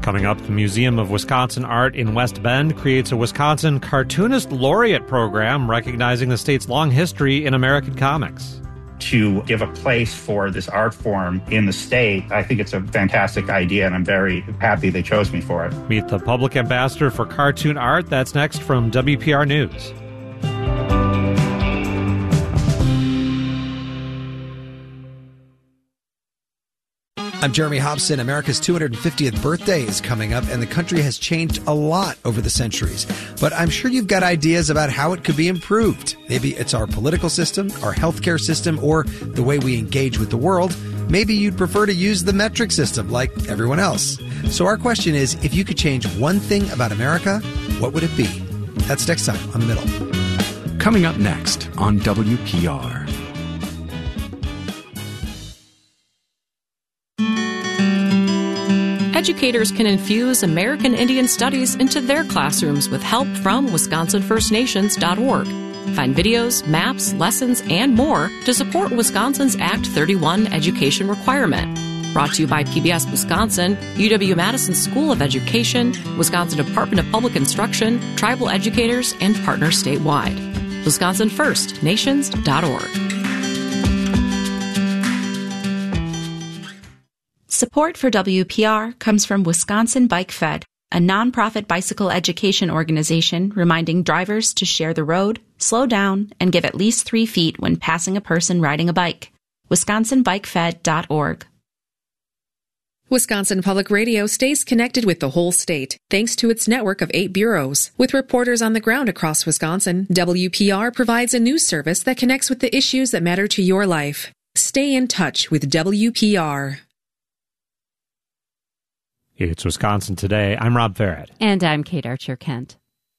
Coming up, the Museum of Wisconsin Art in West Bend creates a Wisconsin Cartoonist Laureate program recognizing the state's long history in American comics. To give a place for this art form in the state, I think it's a fantastic idea, and I'm very happy they chose me for it. Meet the Public Ambassador for Cartoon Art. That's next from WPR News. I'm Jeremy Hobson. America's 250th birthday is coming up, and the country has changed a lot over the centuries. But I'm sure you've got ideas about how it could be improved. Maybe it's our political system, our healthcare system, or the way we engage with the world. Maybe you'd prefer to use the metric system like everyone else. So our question is, if you could change one thing about America, what would it be? That's next time on The Middle. Coming up next on WPR. Educators can infuse American Indian Studies into their classrooms with help from WisconsinFirstNations.org. Find videos, maps, lessons, and more to support Wisconsin's Act 31 education requirement. Brought to you by PBS Wisconsin, UW-Madison School of Education, Wisconsin Department of Public Instruction, tribal educators, and partners statewide. WisconsinFirstNations.org. Support for WPR comes from Wisconsin Bike Fed, a nonprofit bicycle education organization reminding drivers to share the road, slow down, and give at least 3 feet when passing a person riding a bike. WisconsinBikeFed.org. Wisconsin Public Radio stays connected with the whole state, thanks to its network of 8 bureaus. With reporters on the ground across Wisconsin, WPR provides a news service that connects with the issues that matter to your life. Stay in touch with WPR. It's Wisconsin Today. I'm Rob Farrett. And I'm Kate Archer-Kent.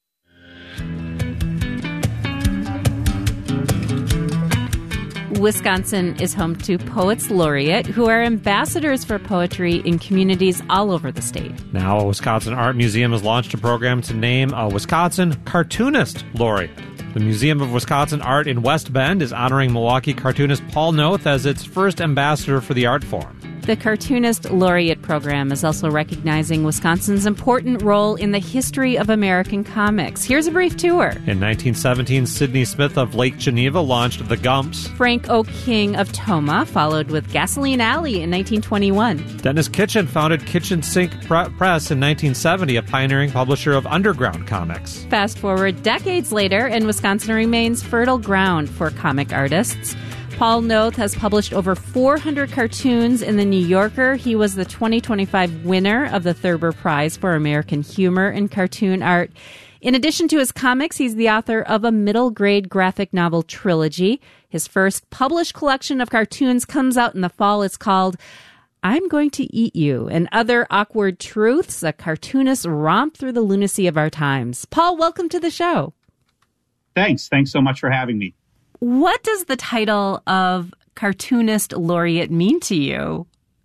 Wisconsin is home to Poets Laureate, who are ambassadors for poetry in communities all over the state. Now, a Wisconsin Art Museum has launched a program to name a Wisconsin Cartoonist Laureate. The Museum of Wisconsin Art in West Bend is honoring Milwaukee cartoonist Paul Noth as its first ambassador for the art form. The Cartoonist Laureate program is also recognizing Wisconsin's important role in the history of American comics. Here's a brief tour. In 1917, Sidney Smith of Lake Geneva launched The Gumps. Frank O. King of Toma followed with Gasoline Alley in 1921. Dennis Kitchen founded Kitchen Sink Press in 1970, a pioneering publisher of underground comics. Fast forward decades later, and Wisconsin remains fertile ground for comic artists. Paul Noth has published over 400 cartoons in The New Yorker. He was the 2025 winner of the Thurber Prize for American Humor and Cartoon Art. In addition to his comics, he's the author of a middle-grade graphic novel trilogy. His first published collection of cartoons comes out in the fall. It's called I'm Going to Eat You and Other Awkward Truths, a cartoonist romp through the lunacy of our times. Paul, welcome to the show. Thanks so much for having me. What does the title of Cartoonist Laureate mean to you?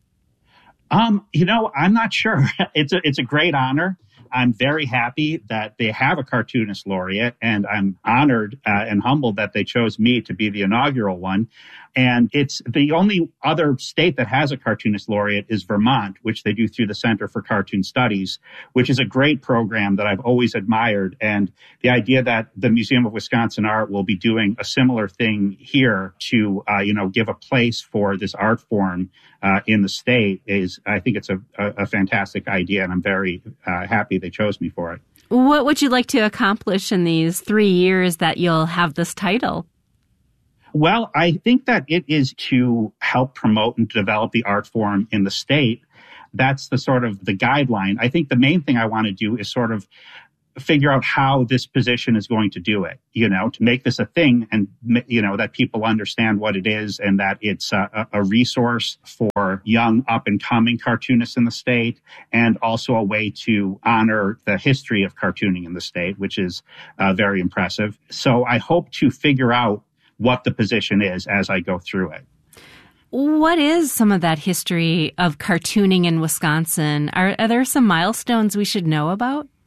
I'm not sure. It's a great honor. I'm very happy that they have a Cartoonist Laureate, and I'm honored and humbled that they chose me to be the inaugural one. And it's the only other state that has a Cartoonist Laureate is Vermont, which they do through the Center for Cartoon Studies, which is a great program that I've always admired. And the idea that the Museum of Wisconsin Art will be doing a similar thing here to, give a place for this art form in the state I think it's a fantastic idea, and I'm very happy they chose me for it. What would you like to accomplish in these 3 years that you'll have this title? Well, I think that it is to help promote and develop the art form in the state. That's the sort of the guideline. I think the main thing I want to do is sort of figure out how this position is going to do it, to make this a thing and, that people understand what it is and that it's a resource for young up and coming cartoonists in the state, and also a way to honor the history of cartooning in the state, which is very impressive. So I hope to figure out what the position is as I go through it. What is some of that history of cartooning in Wisconsin? Are there some milestones we should know about?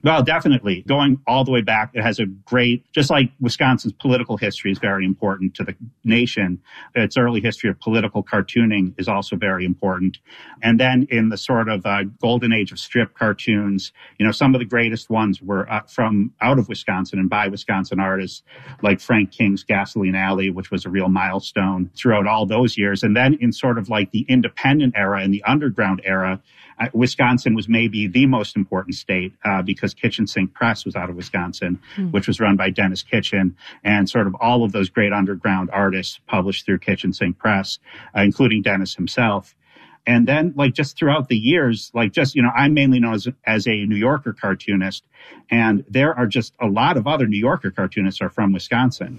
Well, definitely. Going all the way back, it has a great, just like Wisconsin's political history is very important to the nation, its early history of political cartooning is also very important. And then in the sort of golden age of strip cartoons, some of the greatest ones were from out of Wisconsin and by Wisconsin artists like Frank King's Gasoline Alley, which was a real milestone throughout all those years. And then in sort of like the independent era and the underground era, Wisconsin was maybe the most important state because Kitchen Sink Press was out of Wisconsin, which was run by Dennis Kitchen, and sort of all of those great underground artists published through Kitchen Sink Press, including Dennis himself. And then, just throughout the years, I'm mainly known as a New Yorker cartoonist, and there are just a lot of other New Yorker cartoonists are from Wisconsin,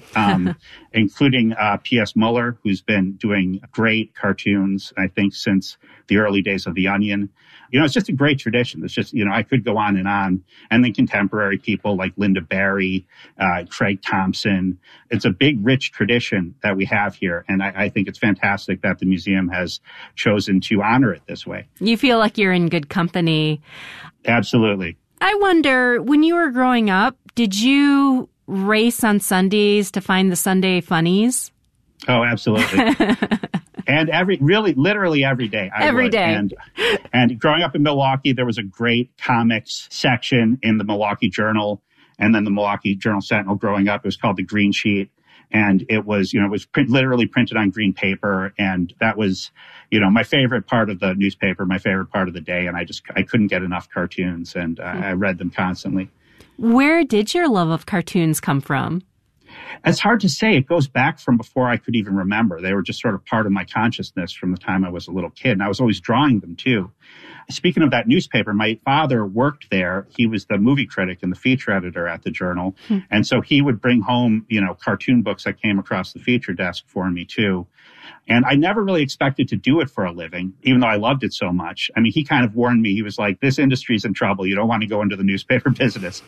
including P.S. Muller, who's been doing great cartoons, I think, since the early days of The Onion. It's just a great tradition. It's just, I could go on. And then contemporary people like Linda Barry, Craig Thompson. It's a big, rich tradition that we have here. And I think it's fantastic that the museum has chosen to honor it this way. You feel like you're in good company. Absolutely. I wonder, when you were growing up, did you race on Sundays to find the Sunday funnies? Oh, absolutely. And literally every day. Every day. And growing up in Milwaukee, there was a great comics section in the Milwaukee Journal and then the Milwaukee Journal-Sentinel growing up. It was called the Green Sheet. And it was, literally printed on green paper. And that was, my favorite part of the newspaper, my favorite part of the day. And I couldn't get enough cartoons, and I read them constantly. Where did your love of cartoons come from? It's hard to say. It goes back from before I could even remember. They were just sort of part of my consciousness from the time I was a little kid. And I was always drawing them, too. Speaking of that newspaper, my father worked there. He was the movie critic and the feature editor at the Journal. And so he would bring home, cartoon books that came across the feature desk for me, too. And I never really expected to do it for a living, even though I loved it so much. I mean, he kind of warned me. He was like, this industry's in trouble. You don't want to go into the newspaper business,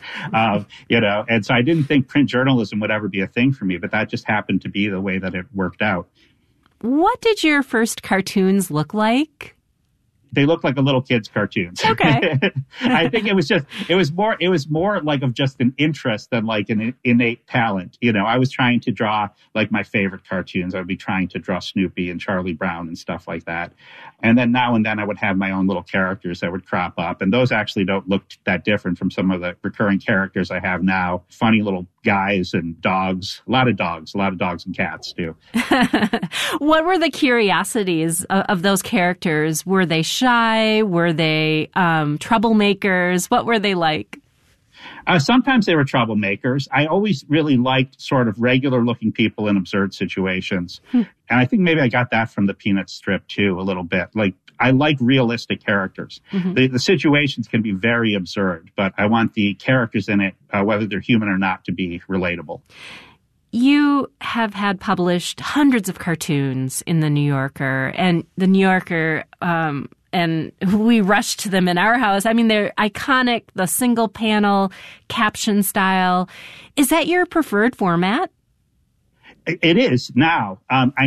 And so I didn't think print journalism would ever be a thing for me, but that just happened to be the way that it worked out. What did your first cartoons look like? They look like a little kid's cartoons. Okay. I think it was more like of just an interest than like an innate talent. I was trying to draw like my favorite cartoons. I would be trying to draw Snoopy and Charlie Brown and stuff like that. And then now and then I would have my own little characters that would crop up. And those actually don't look that different from some of the recurring characters I have now. Funny little guys and dogs, a lot of dogs and cats too. What were the curiosities of those characters? Were they shy? Were they troublemakers? What were they like? Sometimes they were troublemakers. I always really liked sort of regular-looking people in absurd situations. And I think maybe I got that from the Peanuts strip, too, a little bit. Like, I like realistic characters. The situations can be very absurd, but I want the characters in it, whether they're human or not, to be relatable. You have had published hundreds of cartoons in The New Yorker, and The New Yorker, and we rushed to them in our house. I mean, they're iconic, the single panel caption style. Is that your preferred format? It is now.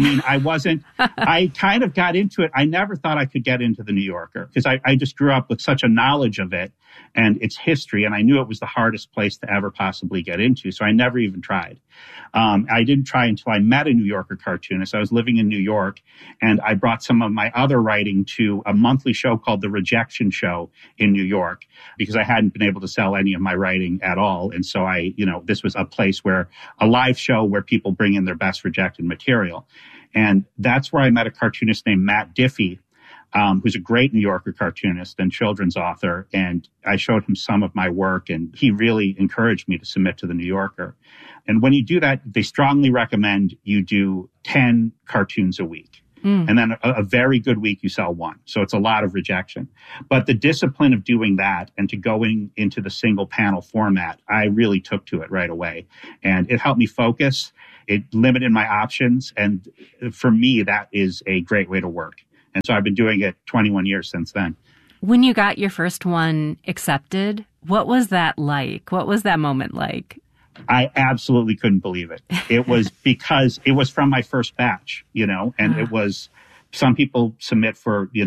I kind of got into it. I never thought I could get into The New Yorker because I just grew up with such a knowledge of it and its history. And I knew it was the hardest place to ever possibly get into. So I never even tried. I didn't try until I met a New Yorker cartoonist. I was living in New York and I brought some of my other writing to a monthly show called The Rejection Show in New York because I hadn't been able to sell any of my writing at all. And so this was a place where a live show where people bring in their best rejected material. And that's where I met a cartoonist named Matt Diffie, who's a great New Yorker cartoonist and children's author. And I showed him some of my work and he really encouraged me to submit to the New Yorker. And when you do that, they strongly recommend you do 10 cartoons a week. And then a very good week, you sell one. So it's a lot of rejection. But the discipline of doing that and to going into the single panel format, I really took to it right away. And it helped me focus. It limited my options. And for me, that is a great way to work. And so I've been doing it 21 years since then. When you got your first one accepted, what was that like? What was that moment like? I absolutely couldn't believe it. It was because it was from my first batch, and it was, some people submit for,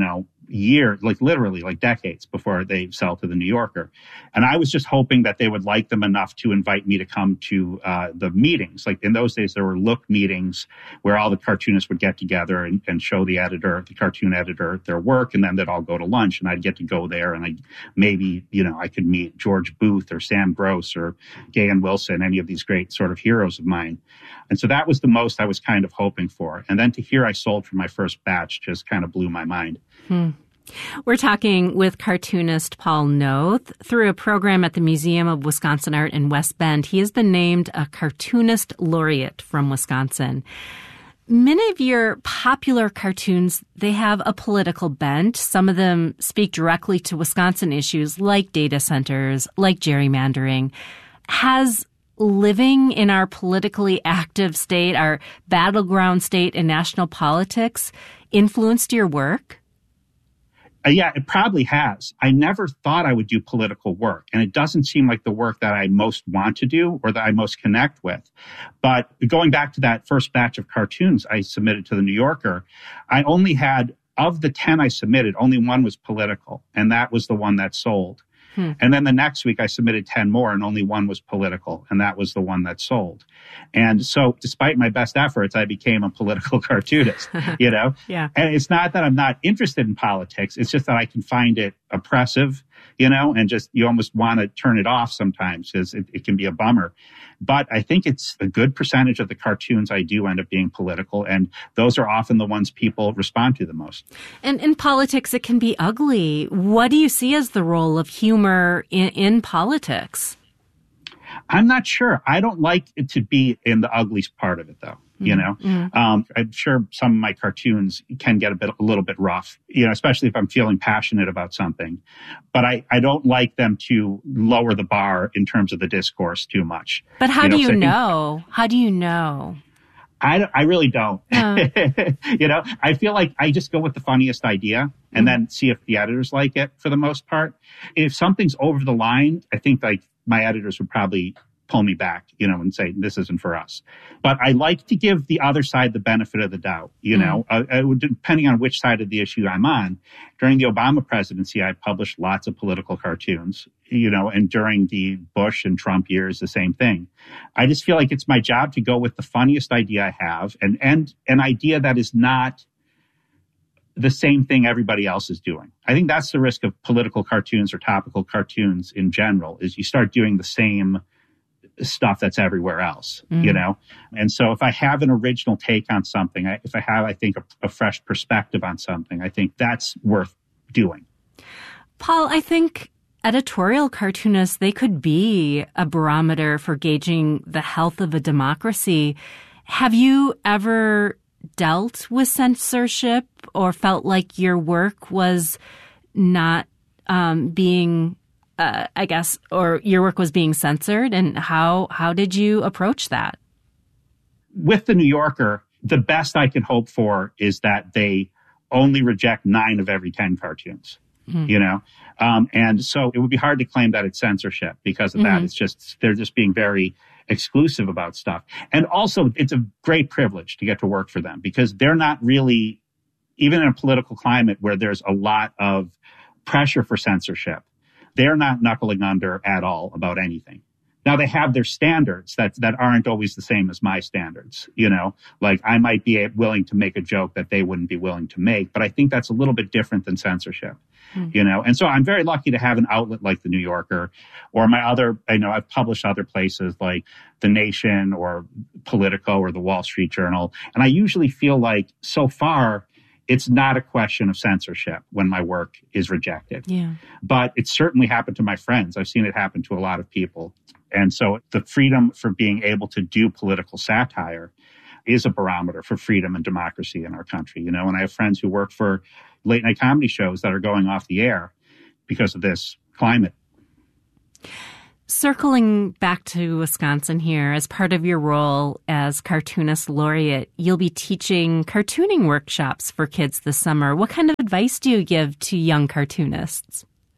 years, like literally like decades before they sell to the New Yorker. And I was just hoping that they would like them enough to invite me to come to the meetings. Like in those days, there were look meetings where all the cartoonists would get together and show the cartoon editor, their work, and then they'd all go to lunch, and I'd get to go there, and I could meet George Booth or Sam Gross or Gahan Wilson, any of these great sort of heroes of mine. And so that was the most I was kind of hoping for. And then to hear I sold for my first batch just kind of blew my mind. We're talking with cartoonist Paul Noth. Through a program at the Museum of Wisconsin Art in West Bend, he has been named a cartoonist laureate from Wisconsin. Many of your popular cartoons, they have a political bent. Some of them speak directly to Wisconsin issues like data centers, like gerrymandering. Has living in our politically active state, our battleground state in national politics, influenced your work? Yeah, it probably has. I never thought I would do political work, and it doesn't seem like the work that I most want to do or that I most connect with. But going back to that first batch of cartoons I submitted to the New Yorker, I only had, of the 10 I submitted, only one was political, and that was the one that sold. And then the next week I submitted 10 more and only one was political, and that was the one that sold. And so despite my best efforts, I became a political cartoonist, Yeah. And it's not that I'm not interested in politics. It's just that I can find it oppressive, and just you almost want to turn it off sometimes because it can be a bummer. But I think it's a good percentage of the cartoons I do end up being political, and those are often the ones people respond to the most. And in politics, it can be ugly. What do you see as the role of humor in politics? I'm not sure. I don't like it to be in the ugly part of it, though. I'm sure some of my cartoons can get a little bit rough, especially if I'm feeling passionate about something. But I don't like them to lower the bar in terms of the discourse too much. But how do you know? How do you know? I really don't. I feel like I just go with the funniest idea and then see if the editors like it for the most part. If something's over the line, I think like my editors would probably pull me back, and say, this isn't for us. But I like to give the other side the benefit of the doubt, depending on which side of the issue I'm on. During the Obama presidency, I published lots of political cartoons, and during the Bush and Trump years, the same thing. I just feel like it's my job to go with the funniest idea I have and an idea that is not the same thing everybody else is doing. I think that's the risk of political cartoons or topical cartoons in general, is you start doing the same stuff that's everywhere else, And so if I have an original take on something, if I have, I think, a fresh perspective on something, I think that's worth doing. Paul, I think editorial cartoonists, they could be a barometer for gauging the health of a democracy. Have you ever dealt with censorship or felt like your work was not being or your work was being censored, and how did you approach that? With the New Yorker, the best I can hope for is that they only reject 9 of every 10 cartoons, and so it would be hard to claim that it's censorship because of that. It's just, they're just being very exclusive about stuff. And also it's a great privilege to get to work for them because they're not really, even in a political climate where there's a lot of pressure for censorship, they're not knuckling under at all about anything. Now, they have their standards that aren't always the same as my standards, like I might be willing to make a joke that they wouldn't be willing to make, but I think that's a little bit different than censorship, And so I'm very lucky to have an outlet like the New Yorker or I've published other places like The Nation or Politico or the Wall Street Journal. And I usually feel like so far, it's not a question of censorship when my work is rejected. Yeah. But it certainly happened to my friends. I've seen it happen to a lot of people. And so the freedom for being able to do political satire is a barometer for freedom and democracy in our country. And I have friends who work for late night comedy shows that are going off the air because of this climate. Circling back to Wisconsin here, as part of your role as cartoonist laureate, you'll be teaching cartooning workshops for kids this summer. What kind of advice do you give to young cartoonists?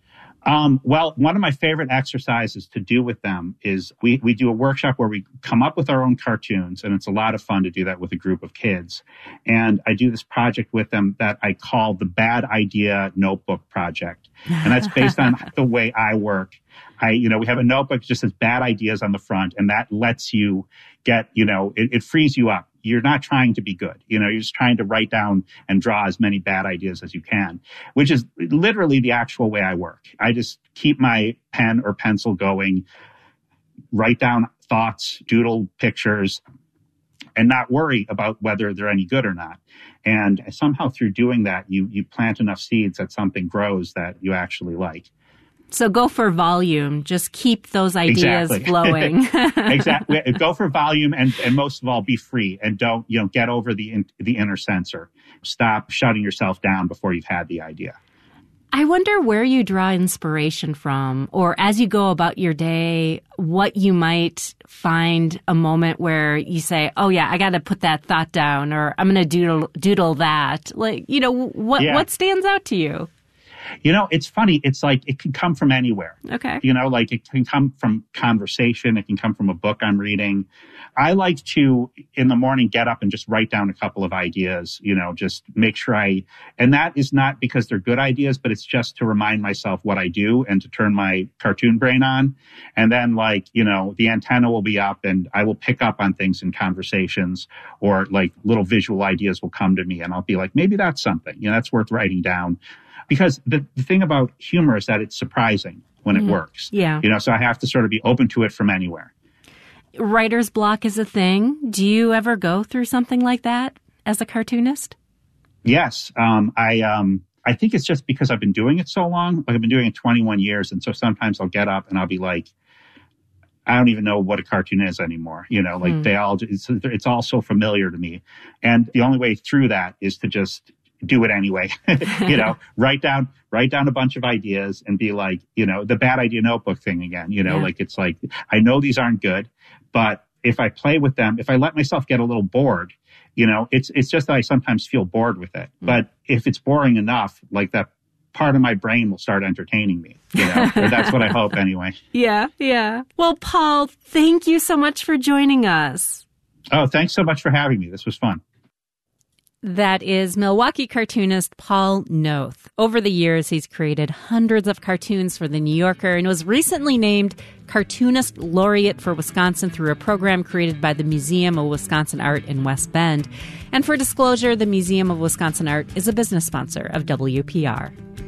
Well, one of my favorite exercises to do with them is we do a workshop where we come up with our own cartoons, and it's a lot of fun to do that with a group of kids. And I do this project with them that I call the Bad Idea Notebook Project. And that's based on the way I work. We have a notebook that just says bad ideas on the front, and that lets you get, it frees you up. You're not trying to be good. You're just trying to write down and draw as many bad ideas as you can, which is literally the actual way I work. I just keep my pen or pencil going, write down thoughts, doodle pictures, and not worry about whether they're any good or not. And somehow through doing that, you plant enough seeds that something grows that you actually like. So go for volume. Just keep those ideas flowing. Exactly. Go for volume and most of all, be free and don't, get over the inner censor. Stop shutting yourself down before you've had the idea. I wonder where you draw inspiration from, or as you go about your day, what you might find a moment where you say, oh yeah, I got to put that thought down, or I'm going to doodle that. What stands out to you? It's funny. It's like it can come from anywhere. Okay. It can come from conversation. It can come from a book I'm reading. I like to, in the morning, get up and just write down a couple of ideas, just make sure and that is not because they're good ideas, but it's just to remind myself what I do and to turn my cartoon brain on. And then the antenna will be up and I will pick up on things in conversations, or little visual ideas will come to me and I'll be like, maybe that's something, that's worth writing down. Because the thing about humor is that it's surprising when it works. Yeah. So I have to sort of be open to it from anywhere. Writer's block is a thing. Do you ever go through something like that as a cartoonist? Yes. I think it's just because I've been doing it so long. I've been doing it 21 years. And so sometimes I'll get up and I'll be like, I don't even know what a cartoon is anymore. It's all so familiar to me. And the only way through that is to just do it anyway. Write down a bunch of ideas and be like, the Bad Idea Notebook thing again, it's like, I know these aren't good, but if I play with them, if I let myself get a little bored, it's just that I sometimes feel bored with it. But if it's boring enough, that part of my brain will start entertaining me, or that's what I hope anyway. Yeah. Well, Paul, thank you so much for joining us. Oh, thanks so much for having me. This was fun. That is Milwaukee cartoonist Paul Noth. Over the years, he's created hundreds of cartoons for The New Yorker and was recently named Cartoonist Laureate for Wisconsin through a program created by the Museum of Wisconsin Art in West Bend. And for disclosure, the Museum of Wisconsin Art is a business sponsor of WPR.